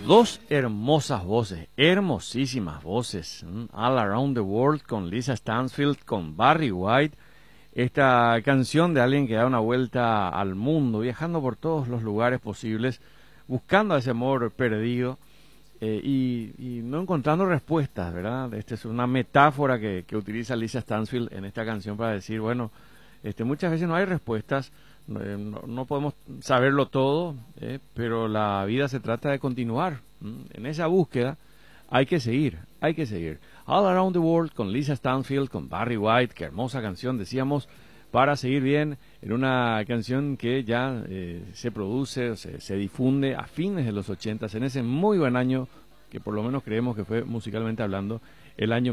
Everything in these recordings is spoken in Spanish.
Dos hermosas voces, hermosísimas voces. All Around the World con Lisa Stansfield, con Barry White. Esta canción de alguien que da una vuelta al mundo, viajando por todos los lugares posibles, buscando ese amor perdido y no encontrando respuestas, ¿verdad? Esta es una metáfora que utiliza Lisa Stansfield en esta canción para decir, bueno, muchas veces no hay respuestas. No podemos saberlo todo, pero la vida se trata de continuar. En esa búsqueda hay que seguir. All Around the World con Lisa Stansfield, con Barry White, qué hermosa canción, decíamos, para seguir bien en una canción que ya se produce, se difunde a fines de los 80, en ese muy buen año, que por lo menos creemos que fue musicalmente hablando, el año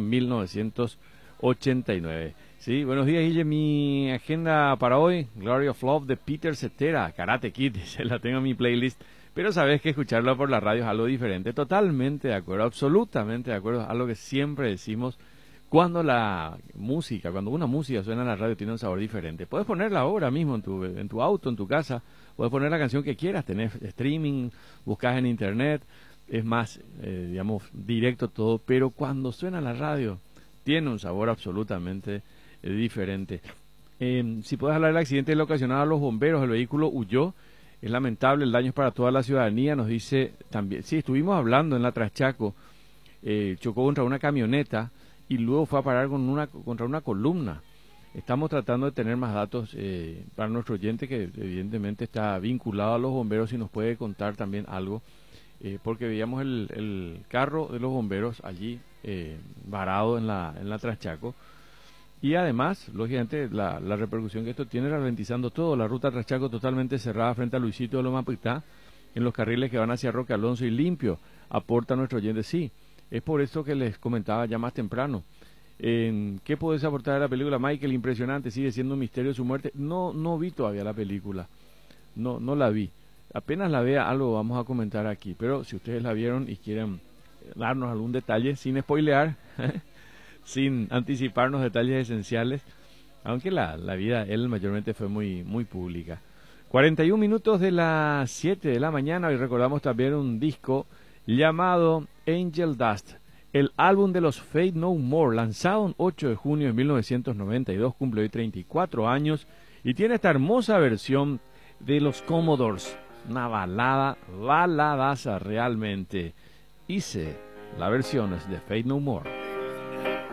1989. Sí, buenos días, Guille. Mi agenda para hoy, Glory of Love de Peter Cetera, Karate Kid, se la tengo en mi playlist, pero sabes que escucharlo por la radio es algo diferente. Totalmente de acuerdo, absolutamente de acuerdo, algo que siempre decimos cuando una música suena en la radio tiene un sabor diferente. Puedes ponerla ahora mismo en tu auto, en tu casa, puedes poner la canción que quieras, tenés streaming, buscas en internet, es más, directo todo, pero cuando suena en la radio tiene un sabor absolutamente diferente. Si puedes hablar del accidente que le ocasionaba a los bomberos, el vehículo huyó, es lamentable, el daño es para toda la ciudadanía, nos dice también. Sí, estuvimos hablando en la Traschaco, chocó contra una camioneta y luego fue a parar contra una columna. Estamos tratando de tener más datos para nuestro oyente que evidentemente está vinculado a los bomberos, y nos puede contar también algo, porque veíamos el carro de los bomberos allí varado en la Traschaco. Y además, lógicamente, la repercusión que esto tiene ralentizando todo. La ruta Traschaco totalmente cerrada frente a Luisito de Lomapitá, en los carriles que van hacia Roque Alonso y Limpio. Aporta nuestro oyente, sí. Es por esto que les comentaba ya más temprano. ¿Qué podés aportar de la película, Michael? Impresionante, sigue siendo un misterio su muerte. No vi todavía la película. No la vi. Apenas la vea, algo vamos a comentar aquí. Pero si ustedes la vieron y quieren darnos algún detalle, sin spoilear, sin anticiparnos detalles esenciales, aunque la vida él mayormente fue muy pública. 41 minutos de las 7 de la mañana, y recordamos también un disco llamado Angel Dust, el álbum de los Faith No More, lanzado el 8 de junio de 1992, cumple hoy 34 años, y tiene esta hermosa versión de los Commodores, una baladaza realmente. Hice la versión de Faith No More.